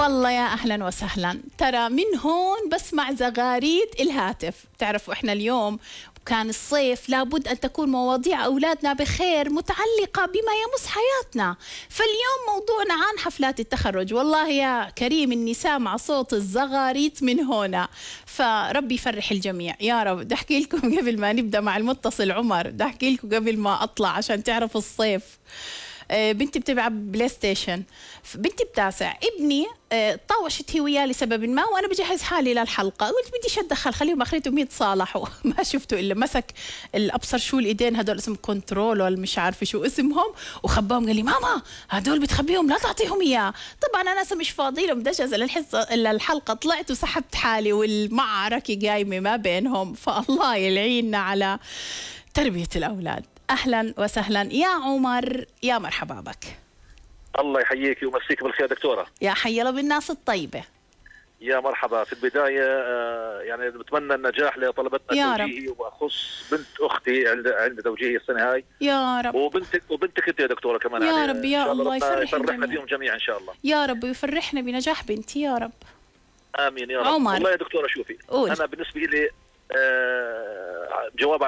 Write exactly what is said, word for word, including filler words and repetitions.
والله يا أهلا وسهلا. ترى من هون بسمع زغاريد الهاتف. تعرفوا إحنا اليوم كان الصيف، لابد أن تكون مواضيع أولادنا بخير متعلقة بما يمس حياتنا. فاليوم موضوعنا عن حفلات التخرج. والله يا كريم النساء مع صوت الزغاريت من هنا، فربي يفرح الجميع يا رب. بدي أحكي لكم قبل ما نبدأ مع المتصل عمر، بدي أحكي لكم قبل ما أطلع عشان تعرفوا الصيف. بنتي بتلعب بلاي ستيشن، بنتي بتاسع، ابني طاوشت هي وياه لسبب ما، وانا بجهز حالي للحلقه، قلت بديش اتدخل، خليهم اخريتهم يتصالحوا. ما شفتوا الا مسك الابصر شو الايدين هدول، اسم كنترول ولا مش عارفه شو اسمهم، وخباهم. قال لي ماما هدول بتخبيهم لا تعطيهم اياه. طبعا انا هسه مش فاضي لهم، بدي اجهز للحصه للحلقه، طلعت وسحبت حالي والمعركه قايمه ما بينهم. فالله يلعيننا على تربيه الاولاد. أهلا وسهلا يا عمر، يا مرحبا بك. الله يحييك ويمسيك بالخير دكتورة. يا حي الله بالناس الطيبة. يا مرحبا. في البداية يعني بتمنى النجاح لطلبتنا التوجيهي، وأخص بنت أختي عند عند توجيهي السنة هاي يا رب، وبنتك وبنتك أنت يا دكتورة كمان. يا يعني رب يا الله يفرحنا فيهم جميعا إن شاء الله. يا رب ويفرحنا بنجاح بنتي يا رب. آمين يا رب. عمر. والله يا دكتورة شوفي، قول. أنا بالنسبة لي جواب